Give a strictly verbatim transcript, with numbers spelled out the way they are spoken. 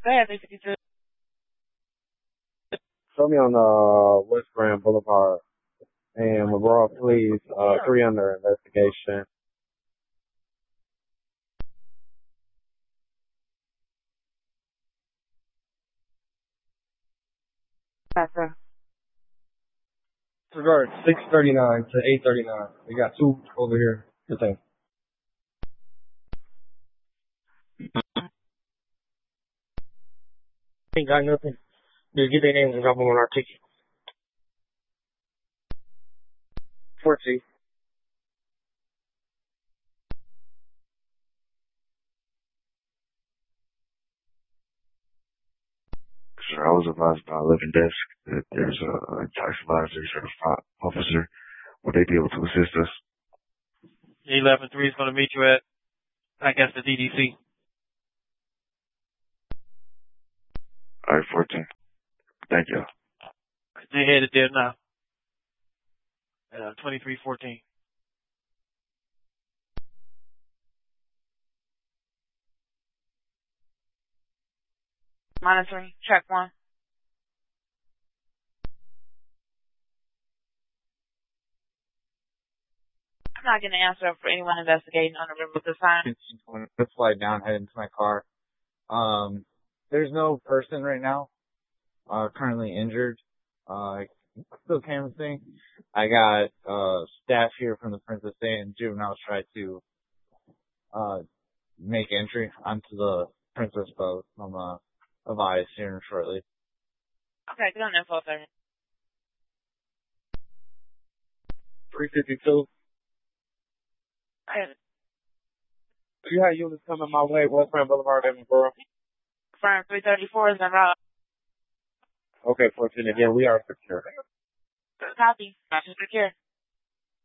Go ahead, three fifty-two. Show me on uh, West Grand Boulevard. And McGraw, please, uh, three under investigation. Yes, sir. Regard six thirty-nine to eight thirty-nine. We got two over here. Good thing. Ain't got nothing. Just get their names and drop them on our ticket. fourteen. Sir, I was advised by Living Desk that there's a, a tax advisory certified officer. Would they be able to assist us? eleven three is going to meet you at, I guess, the D D C. All right, fourteen. Thank you. They're headed there now. Uh, twenty-three fourteen. Monitoring. Track one. I'm not getting an answer for anyone investigating on the river at this time. Let's slide down, head into my car. Um, there's no person right now, uh, currently injured. Uh, still canvassing. I got, uh, staff here from the Princess Anne Juveniles try to, uh, make entry onto the Princess boat. I'm, uh, advised here shortly. Okay, get on info, sir. three fifty-two. Okay. You have units coming my way, West Grand Boulevard and McGraw. Firm three thirty-four is en route. Okay, fourteen again, we are secure. Copy. Matches secure.